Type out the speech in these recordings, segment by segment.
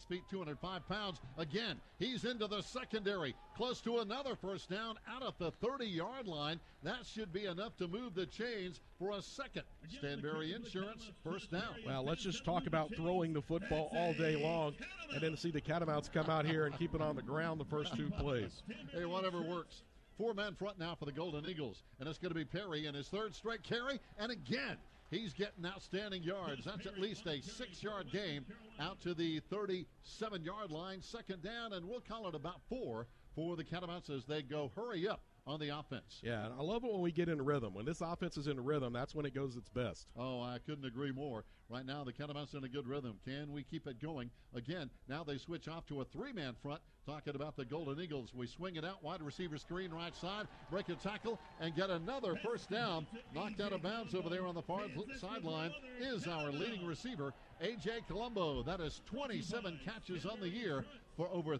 feet, 205 pounds. Again, he's into the secondary, close to another first down out at the 30-yard line. That should be enough to move the chains for a second. Stanberry Insurance, first down. Well, let's just talk about throwing the football all day long and then see the Catamounts come out here and keep it on the ground the first two plays. Hey, whatever works. Four-man front now for the Golden Eagles, and it's going to be Perry in his third straight carry, and again, he's getting outstanding yards. That's at least a 6-yard gain out to the 37-yard line. Second down, and we'll call it about 4 for the Catamounts as they go hurry up on the offense. Yeah, and I love it when we get in rhythm. When this offense is in rhythm, that's when it goes its best. Oh, I couldn't agree more. Right now, the Catamounts in a good rhythm. Can we keep it going? Again, now they switch off to a 3-man front. Talking about the Golden Eagles. We swing it out, wide receiver screen right side, break a tackle, and get another first down. Knocked out of bounds over there on the far sideline is our leading receiver, A.J. Colombo. That is 27 catches on the year for over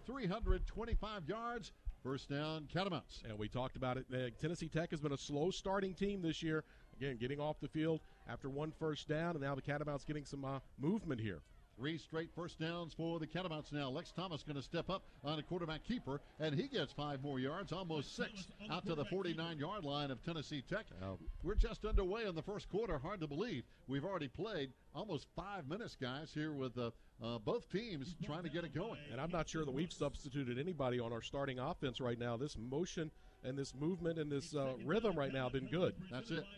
325 yards. First down, Catamounts. And we talked about it. Tennessee Tech has been a slow starting team this year. Again, getting off the field after one first down, and now the Catamounts getting some movement here. 3 straight first downs for the Catamounts now. Lex Thomas going to step up on a quarterback keeper, and he gets 5 more yards, almost 6, out to the 49-yard line of Tennessee Tech. We're just underway in the first quarter. Hard to believe. We've already played almost 5 minutes, guys, here with both teams trying to get it going. And I'm not sure that we've substituted anybody on our starting offense right now. This motion and this movement and this rhythm right now have been good. That's it.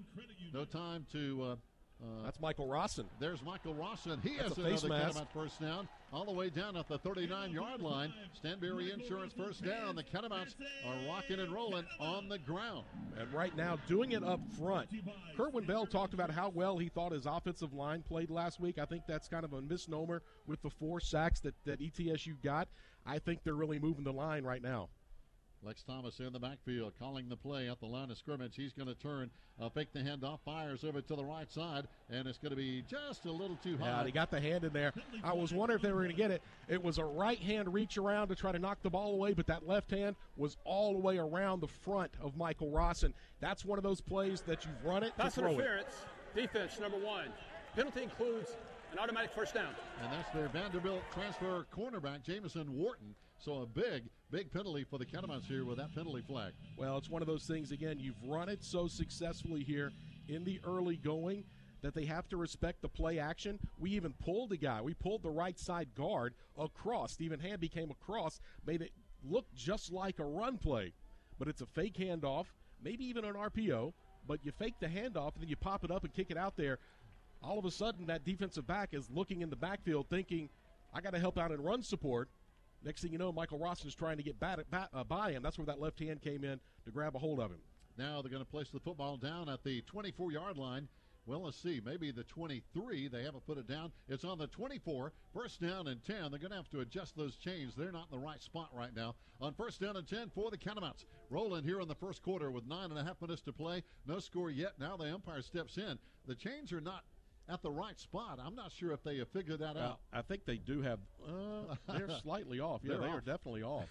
No time to... that's Michael Rawson. There's Michael Rawson. He has another Catamount first down all the way down at the 39-yard line. Stanberry Insurance first down. The Catamounts are rocking and rolling on the ground. And right now, doing it up front. Kerwin Bell talked about how well he thought his offensive line played last week. I think that's kind of a misnomer with the 4 sacks that ETSU got. I think they're really moving the line right now. Lex Thomas in the backfield, calling the play at the line of scrimmage. He's going to turn, fake the handoff, fires over to the right side, and it's going to be just a little too high. Yeah, he got the hand in there. I was wondering if they were going to get it. It was a right hand reach around to try to knock the ball away, but that left hand was all the way around the front of Michael Rawson. That's one of those plays that you've run it to throw interference. Defense, number 1. Penalty includes an automatic first down. And that's their Vanderbilt transfer cornerback, Jamison Wharton. So a big penalty for the Catamounts here with that penalty flag. Well, it's one of those things, again, you've run it so successfully here in the early going that they have to respect the play action. We even pulled a guy. We pulled the right side guard across. Stephen Hamby came across, made it look just like a run play. But it's a fake handoff, maybe even an RPO, but you fake the handoff and then you pop it up and kick it out there. All of a sudden, that defensive back is looking in the backfield thinking, I got to help out in run support. Next thing you know, Michael Rawson is trying to get by him. That's where that left hand came in to grab a hold of him. Now they're going to place the football down at the 24-yard line. Well, let's see. Maybe the 23. They haven't put it down. It's on the 24. First down and 10. They're going to have to adjust those chains. They're not in the right spot right now. On first down and 10 for the Catamounts. Rolling here in the first quarter with 9.5 minutes to play. No score yet. Now the umpire steps in. The chains are not at the right spot. I'm not sure if they have figured that out. I think they do have. They're slightly off. Yeah, they are definitely off.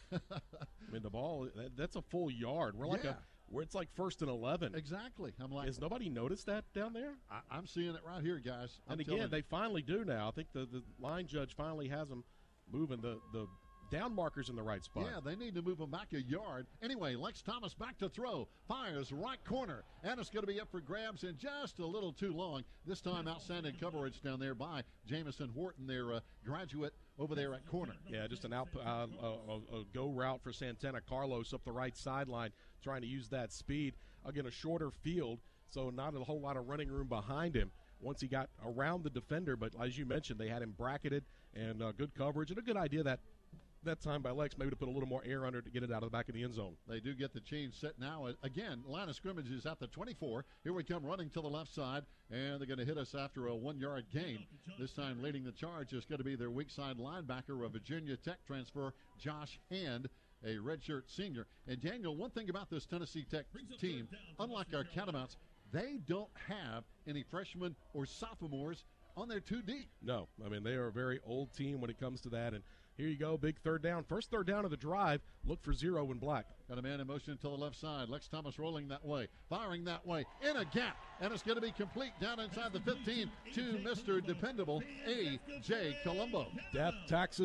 I mean, the ball, that's a full yard. We're like where it's like 1st and 11. Exactly. I'm like, has nobody noticed that down there? I'm seeing it right here, guys. And again, they finally do now. I think the line judge finally has them moving the down markers in the right spot. Yeah, they need to move them back a yard. Anyway, Lex Thomas back to throw. Fires right corner. And it's going to be up for grabs in just a little too long. This time outstanding coverage down there by Jamison Wharton, their graduate over there at corner. Yeah, just an a go route for Santana Carlos up the right sideline, trying to use that speed. Again, a shorter field, so not a whole lot of running room behind him once he got around the defender. But as you mentioned, they had him bracketed and good coverage and a good idea that time by Lex, maybe to put a little more air under it to get it out of the back of the end zone. They do get the chain set now. Again, line of scrimmage is at the 24. Here we come running to the left side, and they're going to hit us after a 1-yard gain. This time leading the charge is going to be their weak side linebacker, a Virginia Tech transfer, Josh Hand, a redshirt senior. And Daniel, one thing about this Tennessee Tech team, unlike our Catamounts, they don't have any freshmen or sophomores on their 2 deep. No, I mean, they are a very old team when it comes to that, and here you go, big third down. First third down of the drive. Look for 0 in black. Got a man in motion to the left side. Lex Thomas rolling that way, firing that way, in a gap. And it's going to be complete down inside the 15 to Mr. Dependable, A.J. Colombo. Death taxes.